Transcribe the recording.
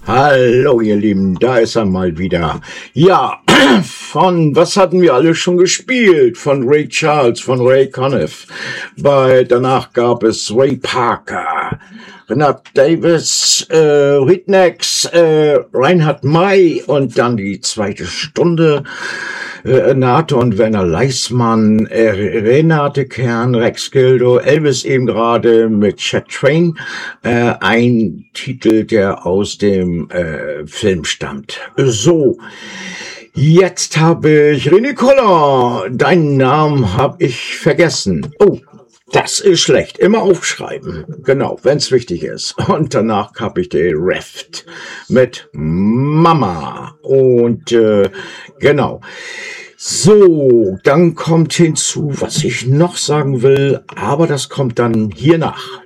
Hallo ihr Lieben, da ist er mal wieder. Ja, was hatten wir alle schon gespielt? Von Ray Charles, von Ray Conniff. Danach gab es Ray Parker, Renat Davis, Rednecks, Reinhard May und dann die zweite Stunde. Renate und Werner Leismann, Renate Kern, Rex Gildo, Elvis eben gerade mit Chet Train, ein Titel, der aus dem Film stammt. So, jetzt habe ich René Koller, deinen Namen habe ich vergessen. Oh, das ist schlecht. Immer aufschreiben. Genau, wenn es wichtig ist. Und danach habe ich die Reft mit Mama. Und genau. So, dann kommt hinzu, was ich noch sagen will, aber das kommt dann hier nach.